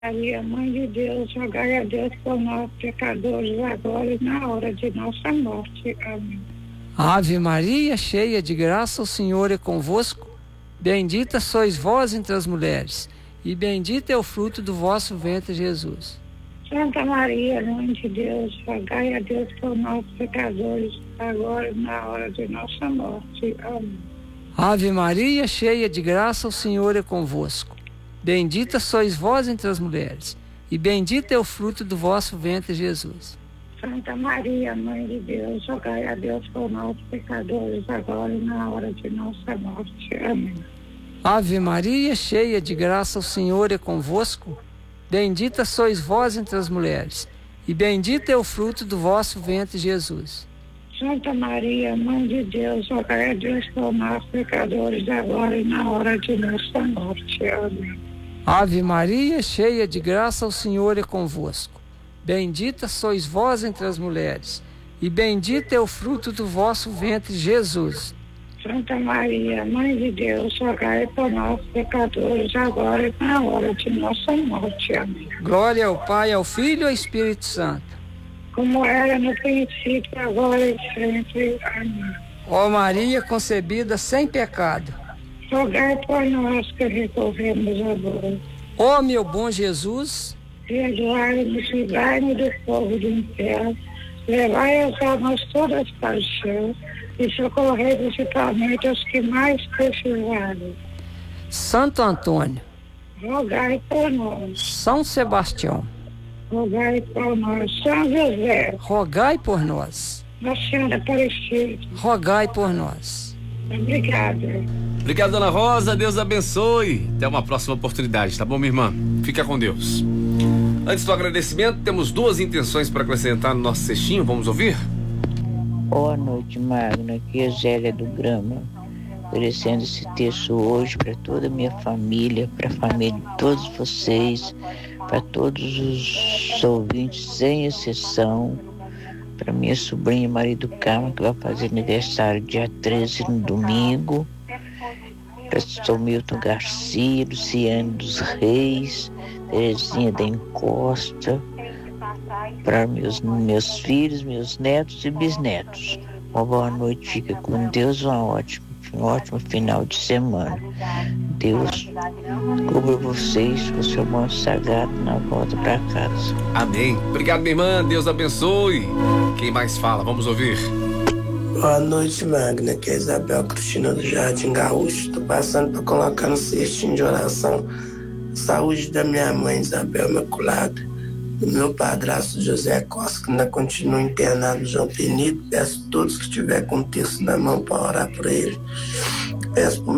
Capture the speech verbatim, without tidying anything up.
Maria, Mãe de Deus, rogai a Deus por nós, pecadores, agora e na hora de nossa morte. Amém. Ave Maria, cheia de graça, o Senhor é convosco. Bendita sois vós entre as mulheres, e bendito é o fruto do vosso ventre, Jesus. Santa Maria, Mãe de Deus, rogai a Deus por nós, pecadores, agora e na hora de nossa morte. Amém. Ave Maria, cheia de graça, o Senhor é convosco. Bendita sois vós entre as mulheres, e bendito é o fruto do vosso ventre, Jesus. Santa Maria, Mãe de Deus, rogai a Deus por nós, pecadores, agora e na hora de nossa morte. Amém. Ave Maria, cheia de graça, o Senhor é convosco. Bendita sois vós entre as mulheres, e bendito é o fruto do vosso ventre, Jesus. Santa Maria, Mãe de Deus, rogai a Deus por nós, pecadores, agora e na hora de nossa morte. Amém. Ave Maria, cheia de graça, o Senhor é convosco. Bendita sois vós entre as mulheres, e bendito é o fruto do vosso ventre, Jesus. Santa Maria, Mãe de Deus, rogai por nós, pecadores, agora e na hora de nossa morte. Amém. Glória ao Pai, ao Filho e ao Espírito Santo. Como era no princípio, agora e sempre. Amém. Ó Maria, concebida sem pecado, rogai por nós que recorremos a vós. ó meu bom Jesus, perdoai-nos e livrai-nos do fogo do inferno, levai as almas todas para o céu e socorrei principalmente os que mais precisarem. Santo Antônio, rogai por nós. São Sebastião, rogai por nós. São José, rogai por nós. Nossa Senhora Aparecida, rogai por nós. Obrigada. Obrigado, Dona Rosa. Deus abençoe. Até uma próxima oportunidade, tá bom, minha irmã? Fica com Deus. Antes do agradecimento, temos duas intenções para acrescentar no nosso cestinho. Vamos ouvir? Boa noite, Magna. Aqui é Zélia do Grama, oferecendo esse texto hoje para toda a minha família, para a família de todos vocês, para todos os ouvintes, sem exceção, para minha sobrinha Maria do Carmo, que vai fazer aniversário dia treze, no domingo, para o Milton Garcia, Luciane dos Reis, Terezinha da Encosta, para meus, meus filhos, meus netos e bisnetos. Uma boa noite, fica com Deus, uma ótima, um ótimo final de semana. Deus cubra vocês com o seu manto sagrado na volta para casa. Amém. Obrigado, minha irmã. Deus abençoe. Quem mais fala? Vamos ouvir. Boa noite, Magna. Aqui é Isabel Cristina do Jardim Gaúcho. Estou passando para colocar no cestinho de oração saúde da minha mãe, Isabel Imaculada, do meu padrasto José Costa, que ainda continua internado no João Penido. Peço a todos que estiver com o texto na mão para orar por ele. Peço por